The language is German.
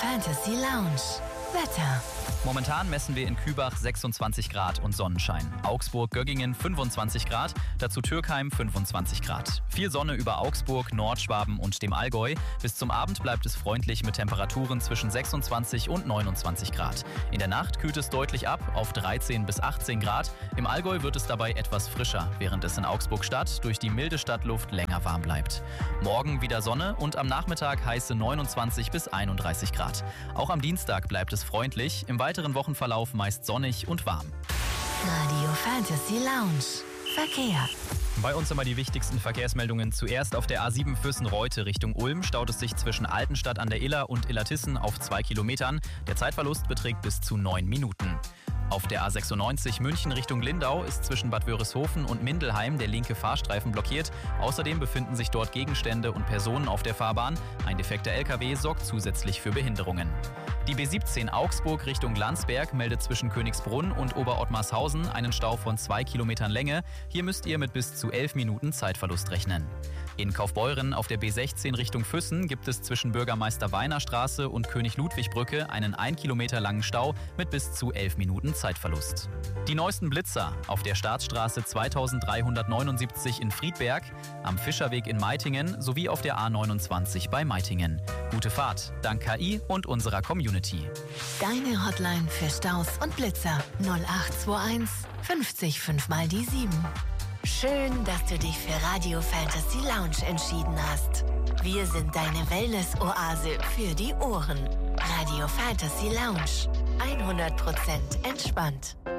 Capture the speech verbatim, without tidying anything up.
Fantasy Lounge. Wetter. Momentan messen wir in Kübach sechsundzwanzig Grad und Sonnenschein. Augsburg-Göggingen fünfundzwanzig Grad, dazu Türkheim fünfundzwanzig Grad. Viel Sonne über Augsburg, Nordschwaben und dem Allgäu. Bis zum Abend bleibt es freundlich mit Temperaturen zwischen sechsundzwanzig und neunundzwanzig Grad. In der Nacht kühlt es deutlich ab auf dreizehn bis achtzehn Grad. Im Allgäu wird es dabei etwas frischer, während es in Augsburg-Stadt durch die milde Stadtluft länger warm bleibt. Morgen wieder Sonne und am Nachmittag heiße neunundzwanzig bis einunddreißig Grad. Auch am Dienstag bleibt es freundlich, im weiteren Wochenverlauf meist sonnig und warm. Radio Fantasy Lounge. Verkehr. Bei uns immer die wichtigsten Verkehrsmeldungen. Zuerst auf der A sieben Füssen-Reute Richtung Ulm staut es sich zwischen Altenstadt an der Iller und Illertissen auf zwei Kilometern. Der Zeitverlust beträgt bis zu neun Minuten. Auf der A sechsundneunzig München Richtung Lindau ist zwischen Bad Wörishofen und Mindelheim der linke Fahrstreifen blockiert. Außerdem befinden sich dort Gegenstände und Personen auf der Fahrbahn. Ein defekter L K W sorgt zusätzlich für Behinderungen. Die B siebzehn Augsburg Richtung Landsberg meldet zwischen Königsbrunn und Oberottmarshausen einen Stau von zwei Kilometern Länge. Hier müsst ihr mit bis zu elf Minuten Zeitverlust rechnen. In Kaufbeuren auf der B sechzehn Richtung Füssen gibt es zwischen Bürgermeister-Weiner-Straße und König-Ludwig-Brücke einen ein Kilometer langen Stau mit bis zu elf Minuten Zeitverlust. Die neuesten Blitzer auf der Staatsstraße zweitausenddreihundertneunundsiebzig in Friedberg, am Fischerweg in Meitingen sowie auf der A neunundzwanzig bei Meitingen. Gute Fahrt, dank K I und unserer Community. Deine Hotline für Staus und Blitzer null acht zwei eins fünfzig fünf mal die sieben. Schön, dass du dich für Radio Fantasy Lounge entschieden hast. Wir sind deine Wellness-Oase für die Ohren. Radio Fantasy Lounge. hundert Prozent entspannt.